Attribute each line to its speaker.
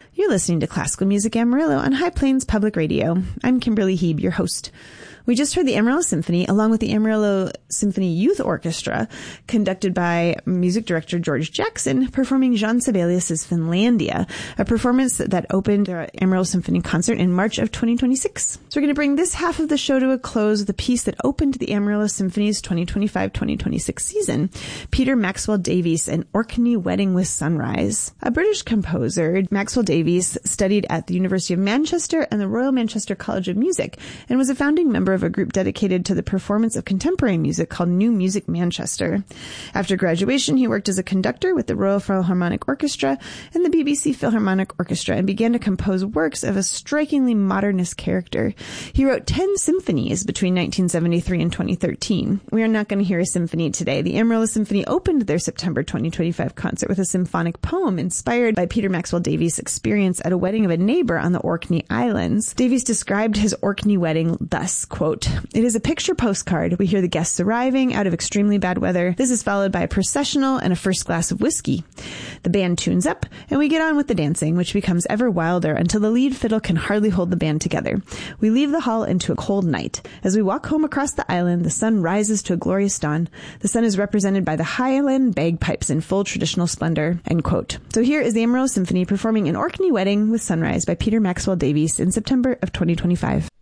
Speaker 1: You're listening to Classical Music Amarillo on High Plains Public Radio. I'm Kimberly Heeb, your host. We just heard the Amarillo Symphony, along with the Amarillo Symphony Youth Orchestra, conducted by music director George Jackson, performing Jean Sibelius' Finlandia, a performance that opened the Amarillo Symphony concert in March of 2026. So we're going to bring this half of the show to a close with a piece that opened the Amarillo Symphony's 2025-2026 season, Peter Maxwell Davies, An Orkney Wedding with Sunrise. A British composer, Maxwell Davies studied at the University of Manchester and the Royal Manchester College of Music, and was a founding member of a group dedicated to the performance of contemporary music called New Music Manchester. After graduation, he worked as a conductor with the Royal Philharmonic Orchestra and the BBC Philharmonic Orchestra and began to compose works of a strikingly modernist character. He wrote 10 symphonies between 1973 and 2013. We are not going to hear a symphony today. The Amarillo Symphony opened their September 2025 concert with a symphonic poem inspired by Peter Maxwell Davies' experience at a wedding of a neighbor on the Orkney Islands. Davies described his Orkney wedding thus, quote, "It is a picture postcard. We hear the guests arriving out of extremely bad weather. This is followed by a processional and a first glass of whiskey. The band tunes up, and we get on with the dancing, which becomes ever wilder until the lead fiddle can hardly hold the band together. We leave the hall into a cold night. As we walk home across the island, the sun rises to a glorious dawn. The sun is represented by the Highland bagpipes in full traditional splendor." End quote. So here is the Amarillo Symphony performing An Orkney Wedding with Sunrise by Peter Maxwell Davies in September of 2025.